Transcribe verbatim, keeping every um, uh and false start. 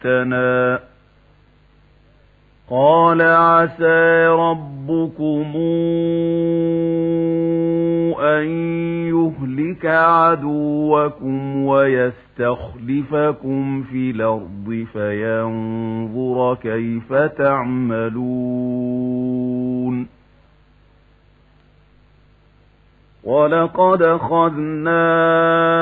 جئتنا قال عسى ربكم أن يهلك عدوكم ويستخلفكم في الأرض فينظر كيف تعملون ولقد أخذنا